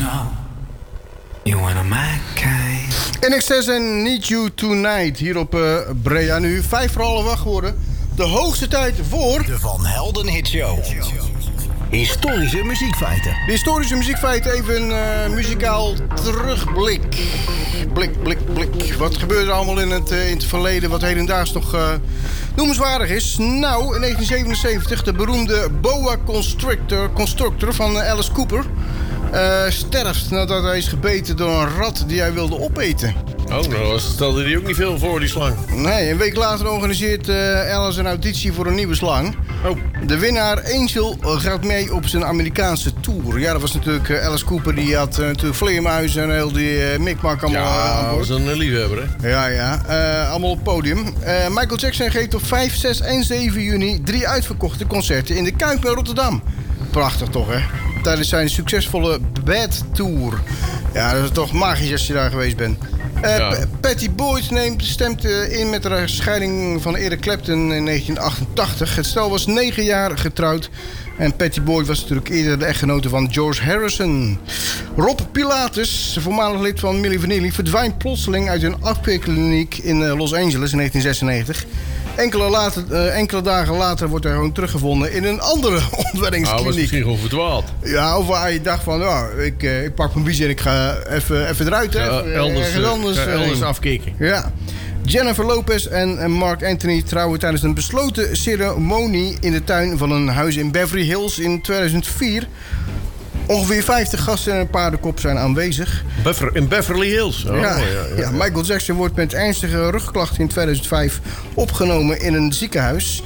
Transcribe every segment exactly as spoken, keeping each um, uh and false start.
know you wanna my kind. N X S en Need You Tonight hier op uh, Breda. Nu vijf voor half acht geworden. De hoogste tijd voor... De Van Helden Hit Show. Historische muziekfeiten. De historische muziekfeiten, even een uh, muzikaal terugblik. Blik, blik, blik. Wat gebeurde er allemaal in het, uh, in het verleden wat hedendaags nog uh, noemenswaardig is? Nou, in negentien zevenenzeventig de beroemde boa constrictor, constructor van uh, Alice Cooper... Uh, sterft nadat hij is gebeten door een rat die hij wilde opeten. Oh, nou stelde hij ook niet veel voor, die slang. Nee, een week later organiseert uh, Alice een auditie voor een nieuwe slang. Oh. De winnaar Angel gaat mee op zijn Amerikaanse tour. Ja, dat was natuurlijk uh, Alice Cooper, die had uh, natuurlijk vleermuizen en heel die uh, mikmak allemaal ja, aan boord. dat was een liefhebber, hè? Ja, ja. Uh, allemaal op het podium. Uh, Michael Jackson geeft op vijf, zes en zeven juni drie uitverkochte concerten in de Kuip in Rotterdam. Prachtig toch, hè? Tijdens zijn succesvolle Bad Tour. Ja, dat is toch magisch als je daar geweest bent. Uh, ja. P- Patty Boyd neemt, stemt uh, in met de scheiding van Eric Clapton in negentien achtentachtig. Het stel was negen jaar getrouwd. En Patty Boyd was natuurlijk eerder de echtgenote van George Harrison. Rob Pilatus, voormalig lid van Milli Vanilli, verdwijnt plotseling uit een afkeerkliniek in uh, Los Angeles in negentien zesennegentig. Enkele, later, uh, enkele dagen later wordt hij gewoon teruggevonden in een andere ontwenningskliniek. Nou, was misschien gewoon verdwaald. Ja, of hij dacht van, nou, ik, uh, ik pak mijn biezen en ik ga even, even eruit. Ja, even, elders, ergens anders, uh, elders uh, afkeken. Ja. Jennifer Lopez en Mark Anthony trouwen tijdens een besloten ceremonie in de tuin van een huis in Beverly Hills in tweeduizend vier. Ongeveer vijftig gasten en een paardenkop zijn aanwezig. Bever, in Beverly Hills? Oh, ja, ja, ja, ja. ja, Michael Jackson wordt met ernstige rugklachten in tweeduizend vijf opgenomen in een ziekenhuis.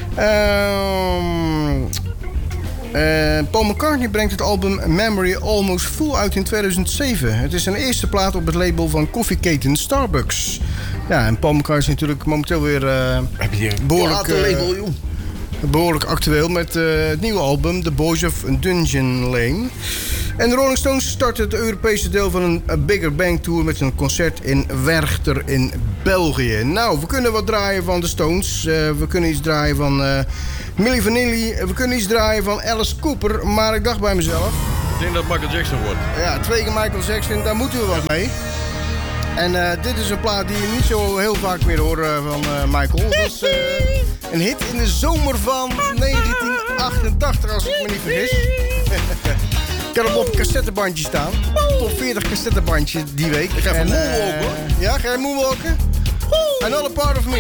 Ehm... Uh, Paul McCartney brengt het album Memory Almost Full uit in tweeduizend zeven. Het is zijn eerste plaat op het label van koffieketen Starbucks. Ja, en Paul McCartney is natuurlijk momenteel weer uh, Heb je behoorlijk, uh, behoorlijk actueel met uh, het nieuwe album The Boys of Dungeon Lane. En de Rolling Stones starten het Europese deel van een Bigger Bang Tour met een concert in Werchter in België. Nou, we kunnen wat draaien van de Stones. Uh, we kunnen iets draaien van uh, Milli Vanilli. We kunnen iets draaien van Alice Cooper. Maar ik dacht bij mezelf... Ik denk dat Michael Jackson wordt. Ja, twee keer Michael Jackson, daar moeten we wat mee. En uh, dit is een plaat die je niet zo heel vaak meer hoort uh, van uh, Michael. Dat was uh, een hit in de zomer van negentien achtentachtig, als ik me niet vergis. Ik heb hem op een cassettebandje staan. Top veertig cassettebandje die week. Ik ga even en, moonwalken, uh, hoor. Ja, ga je moonwalken? Another Part of Me.